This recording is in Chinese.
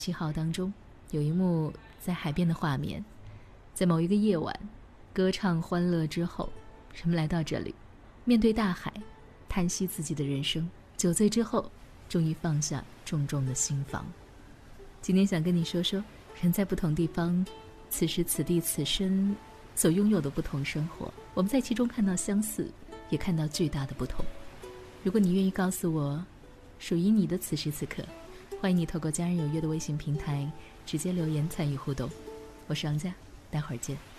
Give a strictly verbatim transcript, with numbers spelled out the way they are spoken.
七号当中有一幕在海边的画面，在某一个夜晚歌唱欢乐之后，人们来到这里，面对大海，叹息自己的人生，酒醉之后终于放下重重的心房。今天想跟你说说人在不同地方，此时此地此生所拥有的不同生活，我们在其中看到相似，也看到巨大的不同。如果你愿意告诉我属于你的此时此刻，欢迎你透过家人有约的微信平台直接留言参与互动。我是王佳，待会儿见。